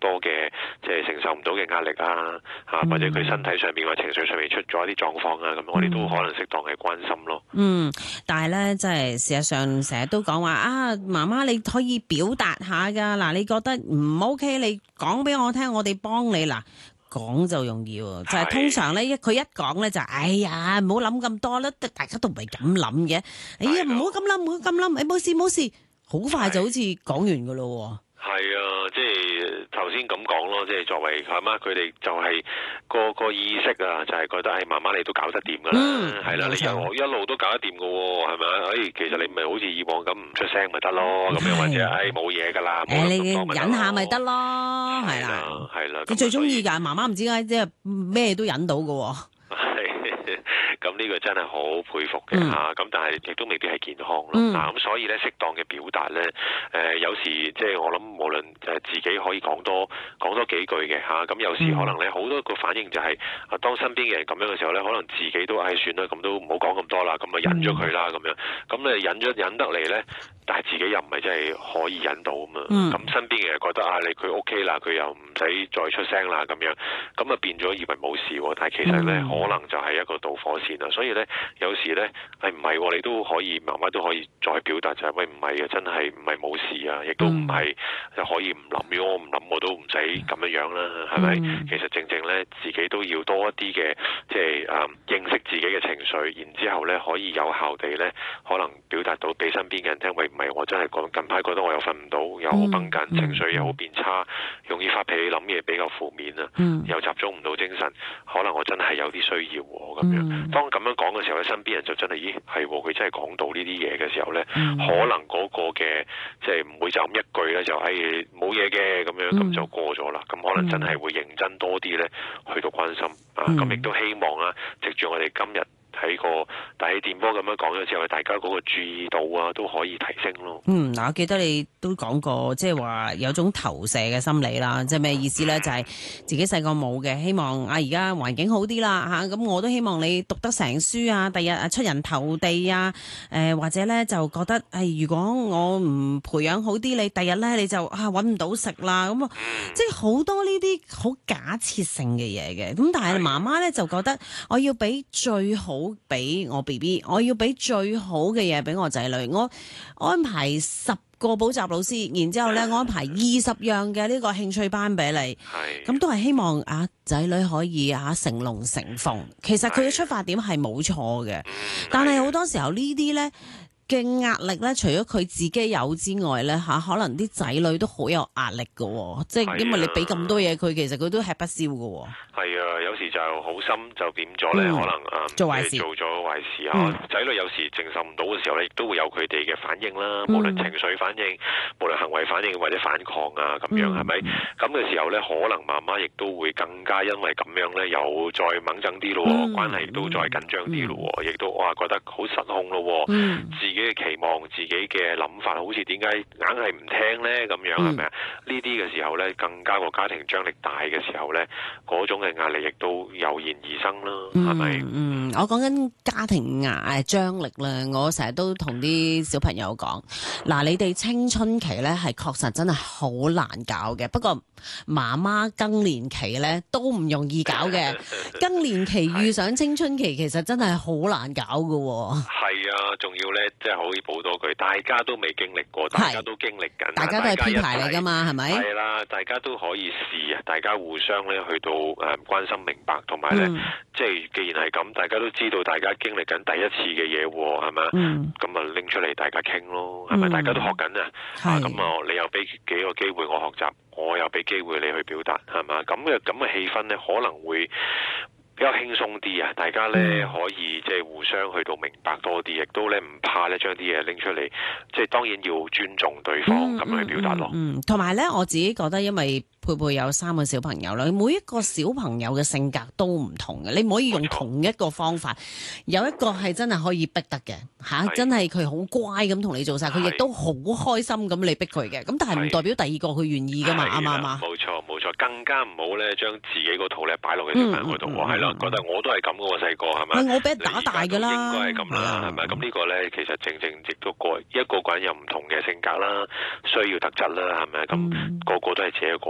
多嘅即係承受唔到嘅壓力啊，或者佢身體上面或情緒上面出咗一啲狀況啊，咁我哋都可能適當係關心咯。 但係咧，即係事實上成日都講話啊，媽媽你可以表達下噶，嗱，你覺得唔 OK，你講俾我聽，我哋幫你嗱。講就容易喎，就係通常咧，佢一講咧就，哎呀，唔好諗咁多啦，大家都唔係咁諗嘅。哎呀，唔好咁諗，唔好咁諗，冇事冇事，好快就好似講完噶咯。 係啊，即係頭先咁講咯，即係作為阿媽，佢哋就係個意識啊，就係覺得係媽媽你都搞得掂噶啦，係啦，你一路都搞得掂噶，係咪？其實你咪好似以往咁唔出聲咪得咯，咁樣或者冇嘢噶啦， 你忍下咪得咯，係啦， 係啦， 你最中意噶，媽媽唔知解即係咩都忍到噶。 咁呢個真係好佩服嘅嚇，咁但係亦都未必係健康咯。咁所以咧，適當嘅表達咧，有時即係我諗，無論自己可以講多幾句嘅嚇，咁有時可能咧好多個反應就係當身邊嘅人咁樣嘅時候咧，可能自己都算啦，咁都唔好講咁多啦，咁啊忍咗佢啦咁樣，咁咧忍得嚟咧，但係自己又唔係真係可以忍到啊嘛。咁身邊嘅人覺得佢 OK 啦，佢又唔使再出聲啦咁樣，咁啊變咗以為冇事喎，但係其實咧可能就係一個導火線啦。所以咧有時咧唔係喎，你都可以媽媽都可以再表達就係喂，唔係啊，真係唔係冇事啊，亦都唔係可以唔諗，如果我唔諗我都唔使咁樣啦，係咪？其實正咧自己都要多一啲嘅即係認識自己嘅情緒，然之後咧可以有效地咧可能表達到俾身邊嘅人聽，喂，唔係我真係近排覺得我又瞓唔到，又好繃緊，情緒又好變差，容易發脾氣，諗嘢比較負面啊，又集中唔到精神，可能我真係有啲需要喎咁樣。當咁樣講嘅時候咧，身邊人就真係係喎，佢真係講到呢啲嘢嘅時候咧，可能嗰個嘅即係唔會就咁一句咧就冇嘢嘅咁樣，咁就過咗啦。咁可能真係會認真多啲咧去到關心咁亦都希望藉住我哋今日喺個大氣電波咁樣講咗之後，大家嗰個注意度都可以提升咯。 嗱，我記得你都講過，即係話有種投射嘅心理啦，即係咩意思咧？就係自己細個冇嘅，希望而家環境好啲啦吓，咁我都希望你讀得成書啊，第日出人頭地啊，或者咧就覺得如果我唔培養好啲，你第日咧你就搵唔到食啦，咁即係好多呢啲好假設性嘅嘢嘅。咁但係媽媽咧就覺得我要俾最好俾我 BB， 我要俾最好嘅嘢俾我仔女，我安排10個補習老師，然之後咧安排20樣嘅呢個興趣班俾你，咁都係希望仔女可以成龍成鳳。其實佢嘅出發點係冇錯嘅，但係好多時候呢啲咧嘅壓力咧，除咗佢自己有之外咧可能啲仔女都好有壓力㗎，即係因為你俾咁多嘢佢，其實佢都吃不消㗎。 係啊，有時就好心就變咗咧，可能做壞事， 做咗壞事仔女有時承受唔到嘅時候咧，亦都會有佢哋嘅反應啦，無論情緒反應，無論行為反應或者反抗咁樣，係咪？咁嘅時候咧，可能媽媽亦都會更加因為咁樣咧，又再猛整啲咯，關係亦都再緊張啲咯，亦都覺得好失控咯，自己嘅期望、自己嘅諗法，好似點解硬係唔聽咧咁樣，係咪啊？呢啲嘅時候咧，更加個家庭張力大嘅時候咧，嗰種嘅壓力亦都油然而生啦，係咪？ 我講緊家庭張力啦，我成日都同啲小朋友講，嗱，你哋青春期咧係確實真係好難搞嘅，不過媽媽更年期咧都唔容易搞嘅。更年期遇上青春期，其實真係好難搞㗎喎。 係啊，仲要咧，即係可以補多句，大家都未經歷過，大家都經歷緊， 大家都係 P 牌嚟㗎嘛，係咪？ 係啦，大家都可以試大家互相咧去到關心明白，同埋咧，即係既然係咁，大家都知道大家經歷緊第一次嘅嘢喎，係咪？咁啊拎出嚟大家傾咯，係咪？大家都學緊咁你又俾幾個機會我學習，我又俾機會你去表達，係嘛？咁嘅氣氛咧可能會比較輕鬆啲大家咧可以即係互相去到明白多啲，亦都咧唔怕咧將啲嘢拎出嚟，即係當然要尊重對方咁去表達咯。 同埋咧，我自己覺得因為佩佩有3個小朋友啦，每一個小朋友嘅性格都唔同嘅，你唔可以用同一個方法。有一個係真係可以逼得嘅真係佢好乖咁同你做晒，佢亦都好開心咁你逼佢嘅。咁但係唔代表第二個佢願意噶嘛，啱唔啱啊？ 冇錯，更加唔好咧將自己個肚咧擺落去小朋友嗰度，係咯，覺得我都係咁嘅喎，細個係咪？ 我俾人打大噶啦， 應該係咁啦，係咪？咁呢個咧其實正亦都一個個人有唔同嘅性格啦，需要特質啦，係咪？咁個個都係自己嘅個